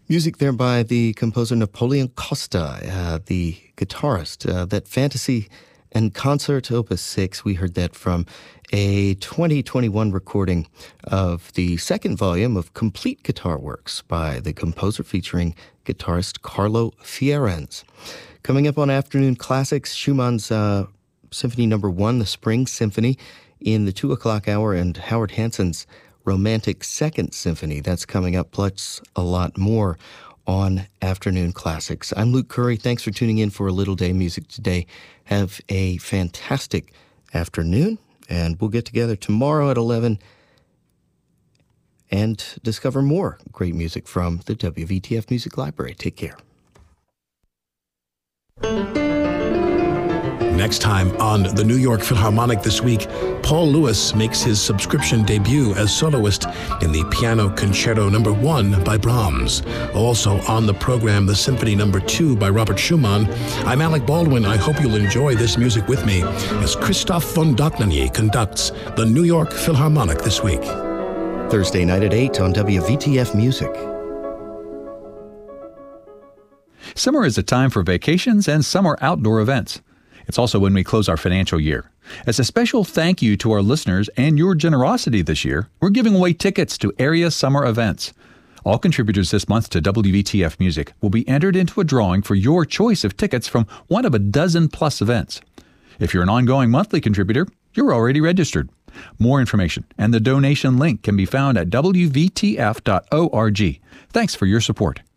Music there by the composer Napoleon Costa, the guitarist. That Fantasy and Concert Opus 6, we heard that from a 2021 recording of the second volume of Complete Guitar Works by the composer featuring guitarist Carlo Fierens. Coming up on Afternoon Classics, Schumann's Symphony No. 1, the Spring Symphony, in the 2 o'clock hour, and Howard Hanson's Romantic Second Symphony. That's coming up, plus a lot more on Afternoon Classics. I'm Luke Curry. Thanks for tuning in for A Little Day Music today. Have a fantastic afternoon, and we'll get together tomorrow at 11 and discover more great music from the WVTF Music Library. Take care. Next time on the New York Philharmonic this week, Paul Lewis makes his subscription debut as soloist in the Piano Concerto No. 1 by Brahms. Also on the program, the Symphony No. 2 by Robert Schumann. I'm Alec Baldwin. I hope you'll enjoy this music with me as Christoph von Dohnanyi conducts the New York Philharmonic this week. Thursday night at 8 on WVTF Music. Summer is a time for vacations and summer outdoor events. It's also when we close our financial year. As a special thank you to our listeners and your generosity this year, we're giving away tickets to area summer events. All contributors this month to WVTF Music will be entered into a drawing for your choice of tickets from one of a dozen plus events. If you're an ongoing monthly contributor, you're already registered. More information and the donation link can be found at WVTF.org. Thanks for your support.